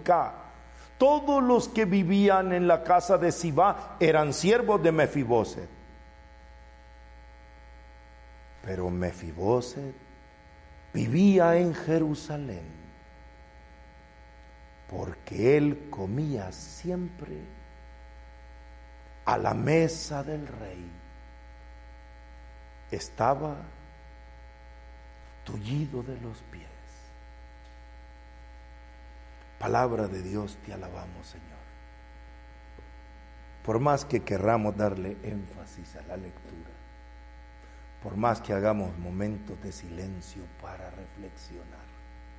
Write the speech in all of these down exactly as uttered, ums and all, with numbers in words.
Micá. Todos los que vivían en la casa de Sibá eran siervos de Mefiboset. Pero Mefiboset vivía en Jerusalén, porque él comía siempre a la mesa del rey. Estaba tullido de los pies. Palabra de Dios, te alabamos, Señor. Por más que querramos darle énfasis a la lectura, por más que hagamos momentos de silencio para reflexionar,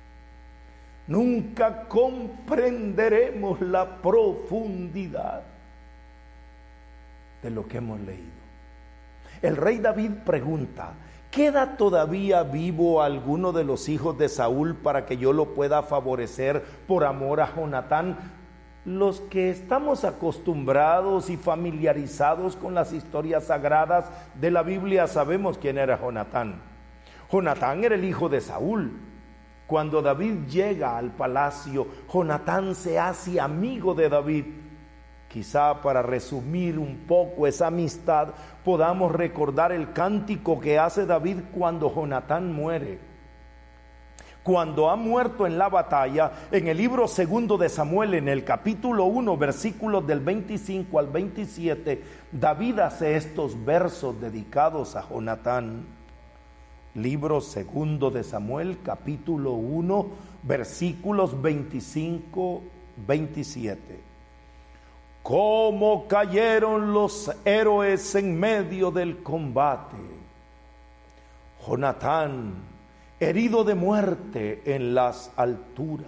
nunca comprenderemos la profundidad de lo que hemos leído. El rey David pregunta: ¿queda todavía vivo alguno de los hijos de Saúl para que yo lo pueda favorecer por amor a Jonatán? Los que estamos acostumbrados y familiarizados con las historias sagradas de la Biblia sabemos quién era Jonatán. Jonatán era el hijo de Saúl. Cuando David llega al palacio, Jonatán se hace amigo de David. Quizá para resumir un poco esa amistad, podamos recordar el cántico que hace David cuando Jonatán muere. Cuando ha muerto en la batalla, en el libro segundo de Samuel, en el capítulo uno, versículos del veinticinco al veintisiete, David hace estos versos dedicados a Jonatán. Libro segundo de Samuel, capítulo uno, versículos veinticinco a veintisiete. Cómo cayeron los héroes en medio del combate. Jonatán, herido de muerte en las alturas.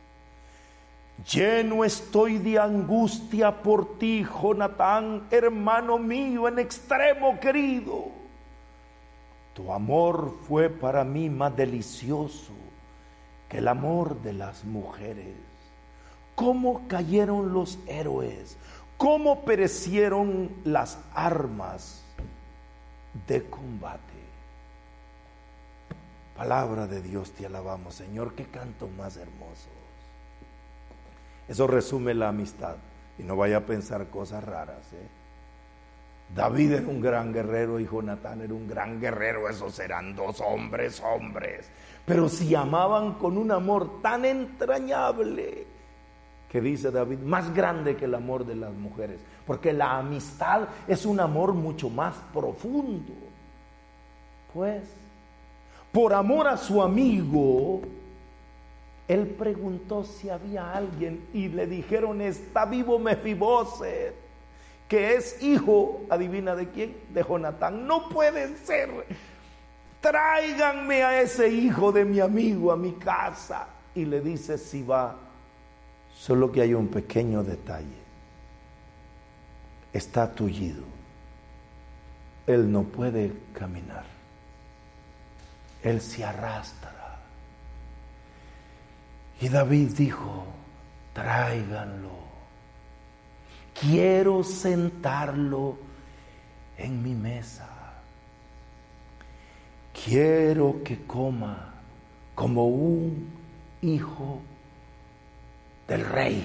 Lleno estoy de angustia por ti, Jonatán, hermano mío en extremo querido. Tu amor fue para mí más delicioso que el amor de las mujeres. Cómo cayeron los héroes, cómo perecieron las armas de combate. Palabra de Dios, te alabamos, Señor. Qué canto más hermosos. Eso resume la amistad. Y no vaya a pensar cosas raras, ¿eh? David era un gran guerrero y Jonatán era un gran guerrero. Esos eran dos hombres, hombres. Pero se amaban con un amor tan entrañable, que dice David, más grande que el amor de las mujeres, porque la amistad es un amor mucho más profundo. Pues, por amor a su amigo, él preguntó si había alguien y le dijeron: está vivo Mefiboset, que es hijo, adivina de quién, de Jonatán. No puede ser, tráiganme a ese hijo de mi amigo a mi casa. Y le dice Sibá: solo que hay un pequeño detalle, está tullido, él no puede caminar, él se arrastra. Y David dijo: tráiganlo, quiero sentarlo en mi mesa, quiero que coma como un hijo del rey.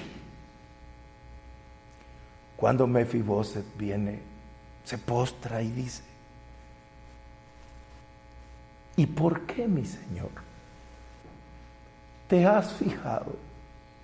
Cuando Mefiboset viene, se postra y dice: ¿y por qué, mi señor? ¿Te has fijado